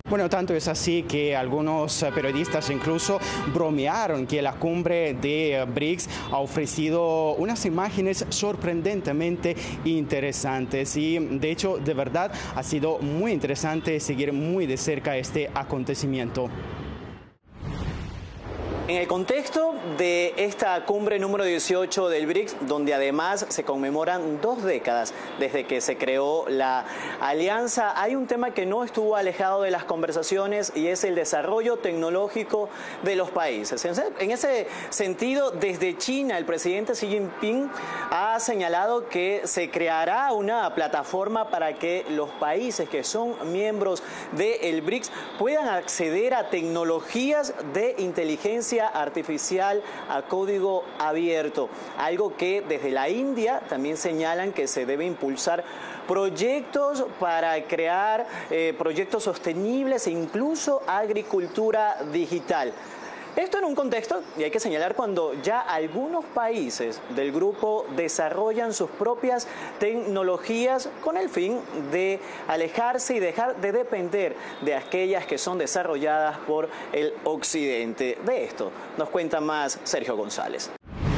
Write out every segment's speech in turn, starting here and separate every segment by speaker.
Speaker 1: Bueno, tanto es así que algunos periodistas incluso bromearon que la cumbre de BRICS ha ofrecido unas imágenes sorprendentemente interesantes y de hecho de verdad ha sido muy interesante seguir muy de cerca este acontecimiento.
Speaker 2: En el contexto de esta cumbre número 18 del BRICS, donde además se conmemoran 2 décadas desde que se creó la alianza, hay un tema que no estuvo alejado de las conversaciones y es el desarrollo tecnológico de los países. En ese sentido, desde China, el presidente Xi Jinping ha señalado que se creará una plataforma para que los países que son miembros del BRICS puedan acceder a tecnologías de inteligencia artificial a código abierto, algo que desde la India también señalan que se debe impulsar proyectos para crear proyectos sostenibles e incluso agricultura digital. Esto en un contexto, y hay que señalar, cuando ya algunos países del grupo desarrollan sus propias tecnologías con el fin de alejarse y dejar de depender de aquellas que son desarrolladas por el occidente. De esto nos cuenta más Sergio González.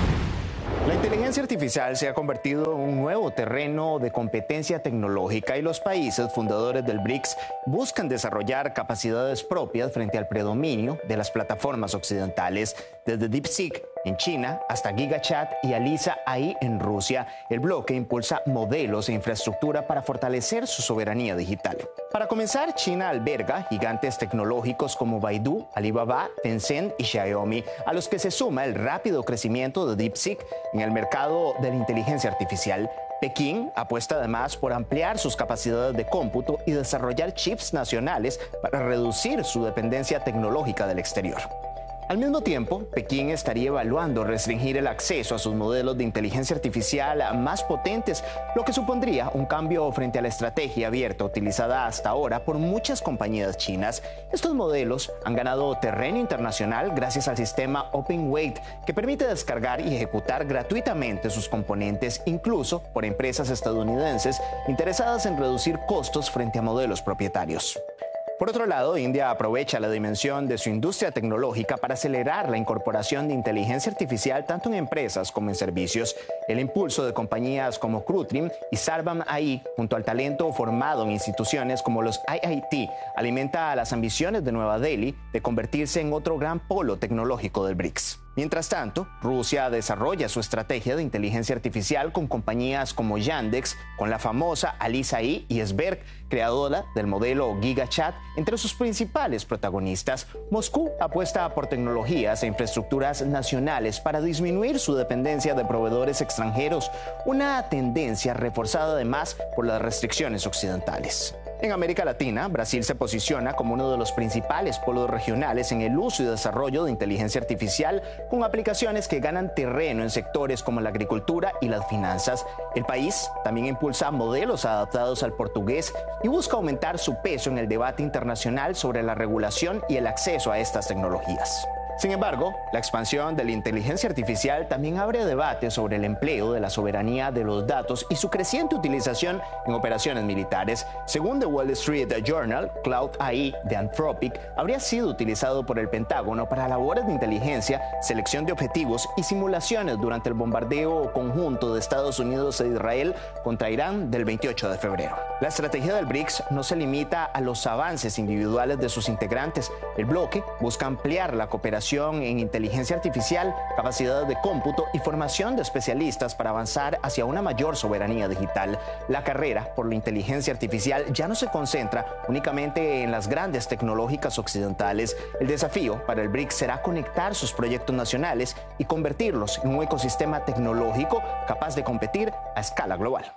Speaker 3: La inteligencia artificial se ha convertido en un nuevo terreno de competencia tecnológica y los países fundadores del BRICS buscan desarrollar capacidades propias frente al predominio de las plataformas occidentales, desde DeepSeek en China hasta GigaChat y Alisa AI en Rusia. El bloque impulsa modelos e infraestructura para fortalecer su soberanía digital. Para comenzar, China alberga gigantes tecnológicos como Baidu, Alibaba, Tencent y Xiaomi, a los que se suma el rápido crecimiento de DeepSeek en el mercado de la inteligencia artificial. Pekín apuesta además por ampliar sus capacidades de cómputo y desarrollar chips nacionales para reducir su dependencia tecnológica del exterior. Al mismo tiempo, Pekín estaría evaluando restringir el acceso a sus modelos de inteligencia artificial más potentes, lo que supondría un cambio frente a la estrategia abierta utilizada hasta ahora por muchas compañías chinas. Estos modelos han ganado terreno internacional gracias al sistema OpenWeight, que permite descargar y ejecutar gratuitamente sus componentes, incluso por empresas estadounidenses interesadas en reducir costos frente a modelos propietarios. Por otro lado, India aprovecha la dimensión de su industria tecnológica para acelerar la incorporación de inteligencia artificial tanto en empresas como en servicios. El impulso de compañías como Krutrim y Sarvam AI, junto al talento formado en instituciones como los IIT, alimenta a las ambiciones de Nueva Delhi de convertirse en otro gran polo tecnológico del BRICS. Mientras tanto, Rusia desarrolla su estrategia de inteligencia artificial con compañías como Yandex, con la famosa Alisa AI y Sberg, creadora del modelo GigaChat, entre sus principales protagonistas. Moscú apuesta por tecnologías e infraestructuras nacionales para disminuir su dependencia de proveedores extranjeros, una tendencia reforzada además por las restricciones occidentales. En América Latina, Brasil se posiciona como uno de los principales polos regionales en el uso y desarrollo de inteligencia artificial, con aplicaciones que ganan terreno en sectores como la agricultura y las finanzas. El país también impulsa modelos adaptados al portugués y busca aumentar su peso en el debate internacional sobre la regulación y el acceso a estas tecnologías. Sin embargo, la expansión de la inteligencia artificial también abre debate sobre el empleo de la soberanía de los datos y su creciente utilización en operaciones militares. Según The Wall Street Journal, Cloud AI de Anthropic habría sido utilizado por el Pentágono para labores de inteligencia, selección de objetivos y simulaciones durante el bombardeo conjunto de Estados Unidos e Israel contra Irán del 28 de febrero. La estrategia del BRICS no se limita a los avances individuales de sus integrantes. El bloque busca ampliar la cooperación en inteligencia artificial, capacidades de cómputo y formación de especialistas para avanzar hacia una mayor soberanía digital. La carrera por la inteligencia artificial ya no se concentra únicamente en las grandes tecnológicas occidentales. El desafío para el BRICS será conectar sus proyectos nacionales y convertirlos en un ecosistema tecnológico capaz de competir a escala global.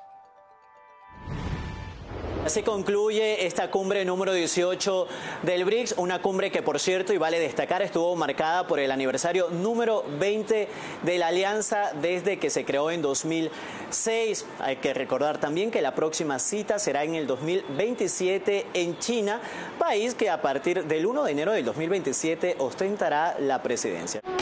Speaker 2: Así concluye esta cumbre número 18 del BRICS, una cumbre que, por cierto, y vale destacar, estuvo marcada por el aniversario número 20 de la alianza desde que se creó en 2006. Hay que recordar también que la próxima cita será en el 2027 en China, país que a partir del 1 de enero del 2027 ostentará la presidencia.